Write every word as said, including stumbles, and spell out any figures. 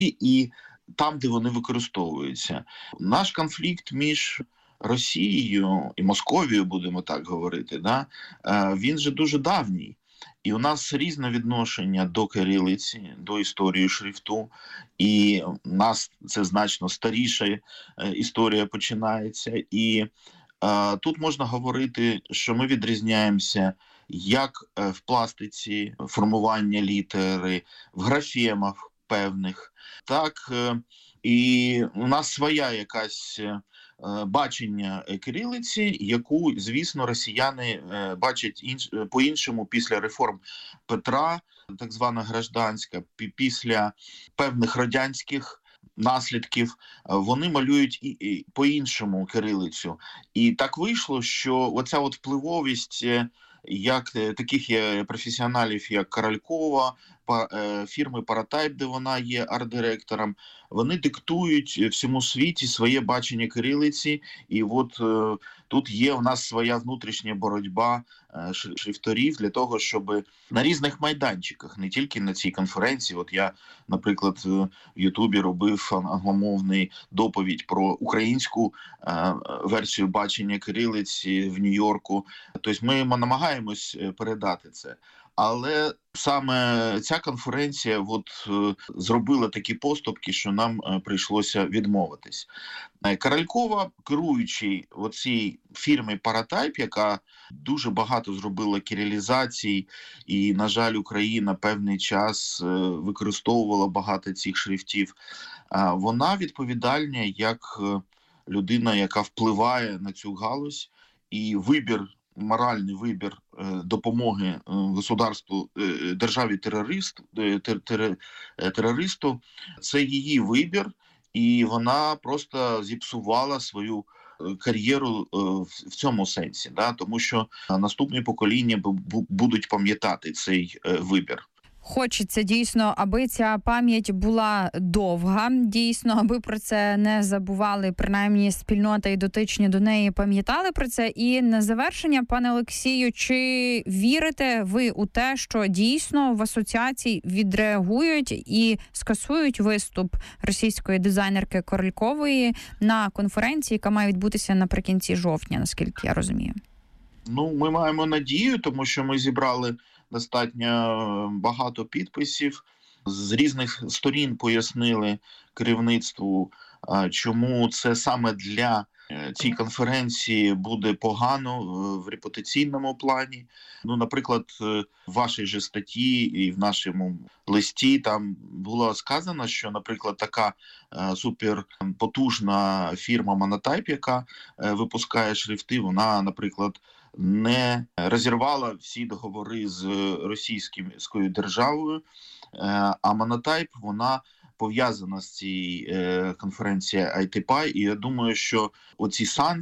і там, де вони використовуються. Наш конфлікт між Росією і Московією, будемо так говорити, да, він же дуже давній. І у нас різне відношення до кирилиці, до історії шрифту. І у нас це значно старіша історія починається. І е, тут можна говорити, що ми відрізняємося як в пластиці формування літери, в графемах певних, так е, і у нас своя якась бачення кирилиці, яку, звісно, росіяни бачать інш... по-іншому після реформ Петра, так звана гражданська, після певних радянських наслідків, вони малюють і, і по-іншому кирилицю. І так вийшло, що оця от впливовість як таких є професіоналів, як Королькова, фірми Паратайп, де вона є арт-директором, вони диктують всьому світі своє бачення кирилиці. І от е, тут є у нас своя внутрішня боротьба е, шрифторів для того, щоб на різних майданчиках, не тільки на цій конференції. От я, наприклад, в Ютубі робив англомовний доповідь про українську е, версію бачення кирилиці в Нью-Йорку. Тобто ми намагаємось передати це. Але саме ця конференція от, е, зробила такі поступки, що нам е, прийшлося відмовитись. Королькова, керуючий оцій фірмі Паратайп, яка дуже багато зробила кирилізацій, і, на жаль, Україна певний час е, використовувала багато цих шрифтів, е, вона відповідальна як людина, яка впливає на цю галузь, і вибір, моральний вибір е, допомоги е, государству, е, державі терорист, е, тер, тер, терористу, це її вибір, і вона просто зіпсувала свою кар'єру е, в цьому сенсі, да? Тому що наступні покоління будуть пам'ятати цей е, вибір. Хочеться дійсно, аби ця пам'ять була довга, дійсно, аби про це не забували, принаймні спільнота і дотичні до неї пам'ятали про це. І на завершення, пане Олексію, чи вірите ви у те, що дійсно в асоціації відреагують і скасують виступ російської дизайнерки Королькової на конференції, яка має відбутися наприкінці жовтня, наскільки я розумію? Ну, ми маємо надію, тому що ми зібрали достатньо багато підписів, з різних сторін пояснили керівництву, чому це саме для цієї конференції буде погано в репутаційному плані. Ну, наприклад, в вашій же статті і в нашому листі там було сказано, що, наприклад, така суперпотужна фірма Monotype, яка випускає шрифти, вона, наприклад, не розірвала всі договори з російською державою, а Monotype, вона пов'язана з цією конференцією ай ті пі ай, і я думаю, що оці санкції,